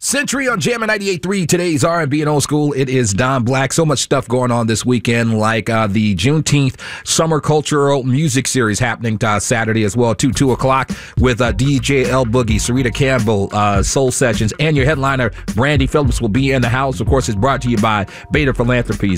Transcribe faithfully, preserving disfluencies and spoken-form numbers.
Century on Jammin' ninety-eight point three. Today's R and B and old school. It is Don Black. So much stuff going on this weekend, like uh, the Juneteenth Summer Cultural Music Series happening uh, Saturday as well, two, two o'clock with uh, D J L Boogie, Sarita Campbell, uh, Soul Sessions, and your headliner, Brandy Phillips, will be in the house. Of course, it's brought to you by Beta Philanthropies.